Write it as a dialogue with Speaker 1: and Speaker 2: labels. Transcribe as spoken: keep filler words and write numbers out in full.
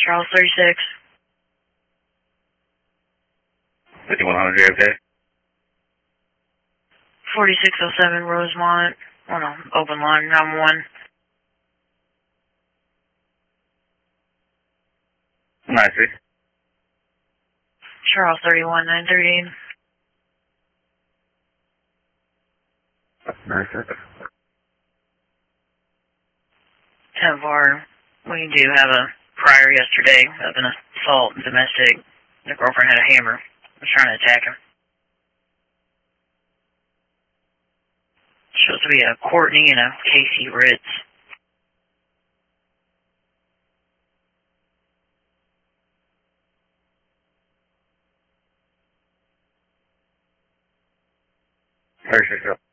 Speaker 1: Charles thirty-six.
Speaker 2: fifty-one hundred J F K.
Speaker 1: forty-six oh seven Rosemont. Oh no, open line, nine one.
Speaker 2: nine six.
Speaker 1: Charles thirty-one nine thirteen.
Speaker 2: nine six.
Speaker 1: ten four. We do have a prior yesterday of an assault domestic. The girlfriend had a hammer. Was trying to attack him. Shows to be a Courtney and a Casey Ritz.
Speaker 2: thirty-six.